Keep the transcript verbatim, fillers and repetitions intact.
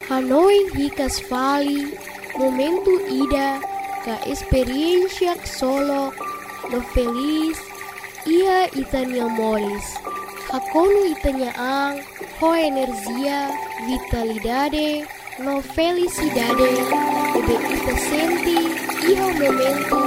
Hanoi hikas vali, momento ida, ka experiencia solo, no feliz, ia itanya moris. Hakonu itanya ang, ho energia, vitalidade, no felicidade, ebe ita senti, iho momento,